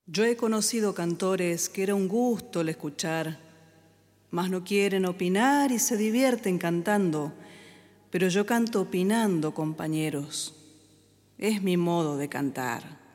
Yo he conocido cantores que era un gusto el escuchar, mas no quieren opinar y se divierten cantando, pero yo canto opinando, compañeros. Es mi modo de cantar.